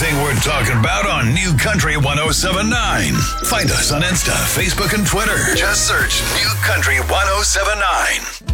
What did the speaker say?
everything we're talking about on New Country 107.9. Find us on Insta, Facebook, and Twitter. Just search New Country 107.9.